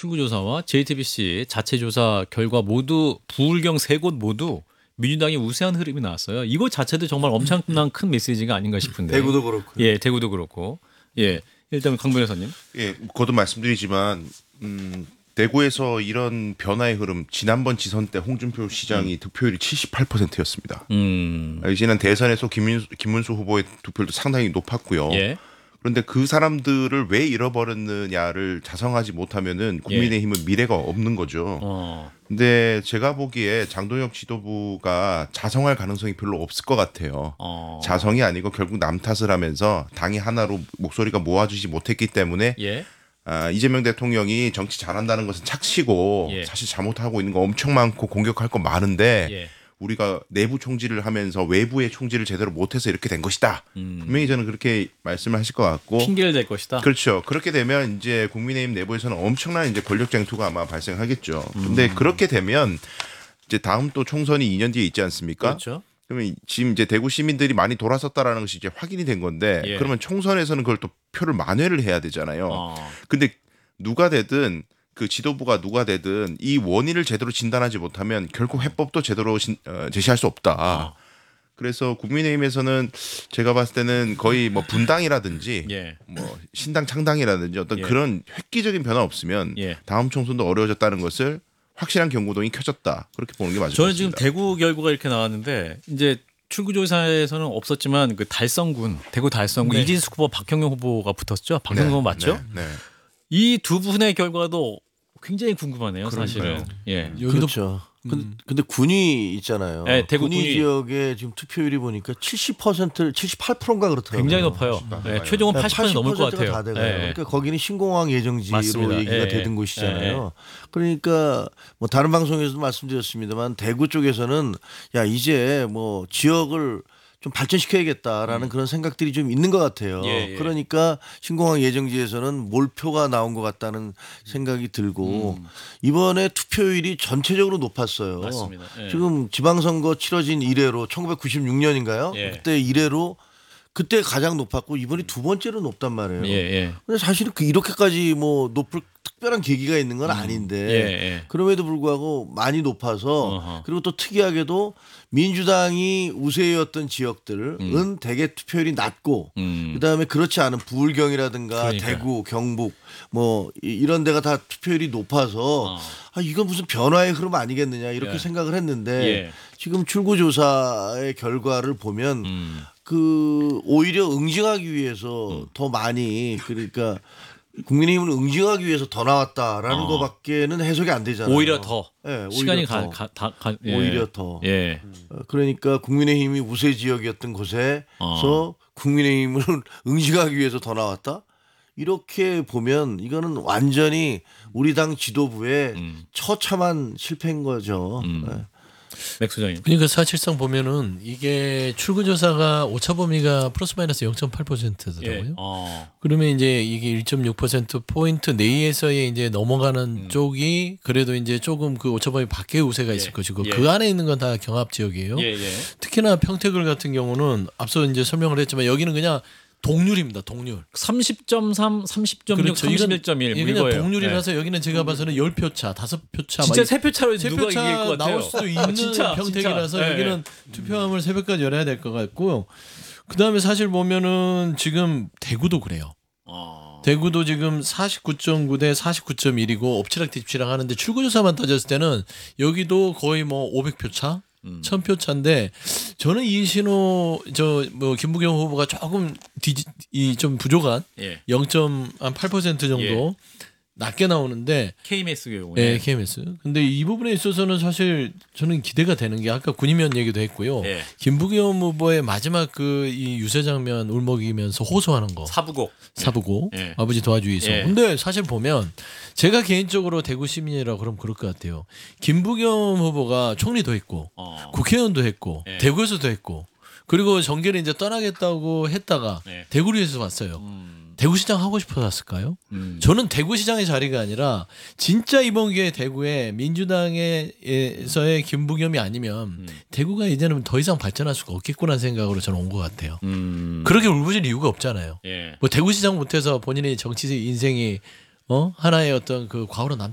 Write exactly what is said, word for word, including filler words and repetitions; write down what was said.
출구조사와 제이티비씨 자체 조사 결과 모두 부울경 세 곳 모두 민주당이 우세한 흐름이 나왔어요. 이거 자체도 정말 엄청난 큰 메시지가 아닌가 싶은데. 대구도 그렇고. 예, 대구도 그렇고. 예, 일단 강 변호사님. 예, 거듭 말씀드리지만 음, 대구에서 이런 변화의 흐름 지난번 지선 때 홍준표 시장이 음. 득표율이 칠십팔 퍼센트였습니다. 음. 지난 대선에서 김민수, 김문수 후보의 득표율도 상당히 높았고요. 예. 그런데 그 사람들을 왜 잃어버렸느냐를 자성하지 못하면은 국민의힘은 예. 미래가 없는 거죠. 어. 근데 제가 보기에 장동혁 지도부가 자성할 가능성이 별로 없을 것 같아요. 어. 자성이 아니고 결국 남 탓을 하면서 당이 하나로 목소리가 모아주지 못했기 때문에 예. 아, 이재명 대통령이 정치 잘한다는 것은 착시고 예. 사실 잘못하고 있는 거 엄청 많고 공격할 거 많은데 예. 우리가 내부 총질을 하면서 외부의 총질을 제대로 못해서 이렇게 된 것이다. 음. 분명히 저는 그렇게 말씀을 하실 것 같고 핑계를 댈 것이다. 그렇죠. 그렇게 되면 이제 국민의힘 내부에서는 엄청난 이제 권력 쟁투가 아마 발생하겠죠. 그런데 음. 그렇게 되면 이제 다음 또 총선이 이 년 뒤에 있지 않습니까? 그렇죠. 그러면 지금 이제 대구 시민들이 많이 돌아섰다라는 것이 이제 확인이 된 건데 예. 그러면 총선에서는 그걸 또 표를 만회를 해야 되잖아요. 어. 근데 누가 되든 그 지도부가 누가 되든 이 원인을 제대로 진단하지 못하면 결국 해법도 제대로 진, 어, 제시할 수 없다. 어. 그래서 국민의힘에서는 제가 봤을 때는 거의 뭐 분당이라든지 예. 뭐 신당 창당이라든지 어떤 예. 그런 획기적인 변화 없으면 예. 다음 총선도 어려워졌다는 것을 확실한 경고등이 켜졌다. 그렇게 보는 게 맞을 것 같습니다. 저는 지금 대구 결과가 이렇게 나왔는데 이제 출구조사에서는 없었지만 그 달성군 대구 달성군 네. 이진숙 후보 박형영 후보가 붙었죠. 박형영 후보 네. 맞죠? 네. 네. 이 두 분의 결과도 굉장히 궁금하네요. 그러니까요. 사실은. 예. 그렇죠. 음. 근데 군이 있잖아요. 네, 대구 군이, 군이 지역에 지금 투표율이 보니까 칠십 퍼센트, 칠십팔 퍼센트인가 그렇더라고요. 굉장히 높아요. 네, 최종은 팔십 퍼센트 넘을 것 같아요. 다 돼가요. 네. 그러니까 거기는 신공항 예정지로 맞습니다. 얘기가 네. 되던 곳이잖아요. 네. 그러니까 뭐 다른 방송에서도 말씀드렸습니다만 대구 쪽에서는 야 이제 뭐 지역을 좀 발전시켜야겠다라는 음. 그런 생각들이 좀 있는 것 같아요. 예, 예. 그러니까 신공항 예정지에서는 몰표가 나온 것 같다는 생각이 들고 음. 이번에 투표율이 전체적으로 높았어요. 맞습니다. 예. 지금 지방선거 치러진 이래로 천구백구십육 년인가요? 예. 그때 이래로 그때 가장 높았고 이번이 두 번째로 높단 말이에요. 예, 예. 근데 사실은 그 이렇게까지 뭐 높을 특별한 계기가 있는 건 아닌데 음. 예, 예. 그럼에도 불구하고 많이 높아서 어허. 그리고 또 특이하게도 민주당이 우세였던 지역들은 음. 대개 투표율이 낮고 음. 그다음에 그렇지 않은 부울경이라든가 그러니까. 대구, 경북 뭐 이런 데가 다 투표율이 높아서 어. 아, 이건 무슨 변화의 흐름 아니겠느냐 이렇게 예. 생각을 했는데 예. 지금 출구조사의 결과를 보면 음. 그 오히려 응징하기 위해서 음. 더 많이 그러니까 국민의힘은 응징하기 위해서 더 나왔다라는 어. 것밖에는 해석이 안 되잖아요. 오히려 더 네, 오히려 시간이 더. 가, 가, 가, 예. 오히려 더. 예. 그러니까 국민의힘이 우세 지역이었던 곳에서 어. 국민의힘을 응징하기 위해서 더 나왔다. 이렇게 보면 이거는 완전히 우리 당 지도부의 음. 처참한 실패인 거죠. 음. 네. 맥소장님. 그러니까 사실상 보면은 이게 출구조사가 오차 범위가 플러스 마이너스 영 점 팔 퍼센트더라고요. 예. 어. 그러면 이제 이게 일 점 육 퍼센트 포인트 내에서의 이제 넘어가는 음. 쪽이 그래도 이제 조금 그 오차 범위 밖에 우세가 있을 예. 것이고 예. 그 안에 있는 건 다 경합 지역이에요. 예. 예. 특히나 평택을 같은 경우는 앞서 이제 설명을 했지만 여기는 그냥 동률입니다. 동률. 삼십 점 삼, 삼십 점 육, 그렇죠. 삼십일 점 일. 이건 그냥 동률이라서 네. 여기는 제가 봐서는 십 표 차, 다섯 표 차. 진짜 세 표 차로 세 누가 표 차 이길 것 같아요. 나올 수도 있는 진짜, 평택이라서 진짜. 여기는 네. 투표함을 새벽까지 열어야 될 것 같고요. 그다음에 사실 보면은 지금 대구도 그래요. 어. 대구도 지금 사십구 점 구 대 사십구 점 일이고 엎치락 뒤치락 하는데 출구조사만 따졌을 때는 여기도 거의 뭐 오백 표 차? 음. 천 표 차인데 저는 이신호 저 뭐 김부겸 후보가 조금 이 좀 부족한 예. 영 점 팔 퍼센트 정도 예. 낮게 나오는데 케이엠에스 경우에 네, 케이엠에스. 근데 이 부분에 있어서는 사실 저는 기대가 되는 게 아까 군의면 얘기도 했고요. 예. 김부겸 후보의 마지막 그 이 유세 장면 울먹이면서 호소하는 거. 사부곡. 사부곡. 예. 아버지 도와주기 위해서. 예. 근데 사실 보면 제가 개인적으로 대구 시민이라 그러면 그럴 것 같아요. 김부겸 후보가 총리도 했고 어. 국회의원도 했고 예. 대구에서도 했고 그리고 정계를 이제 떠나겠다고 했다가 예. 대구리에서 왔어요. 음. 대구시장 하고 싶어서 왔을까요? 음. 저는 대구시장의 자리가 아니라 진짜 이번 기회에 대구에 민주당에서의 김부겸이 아니면 음. 대구가 이제는 더 이상 발전할 수가 없겠구나 생각으로 저는 온 것 같아요. 음. 그렇게 울부짖을 이유가 없잖아요. 예. 뭐 대구시장 못해서 본인의 정치 인생이 어 하나의 어떤 그 과오로 남.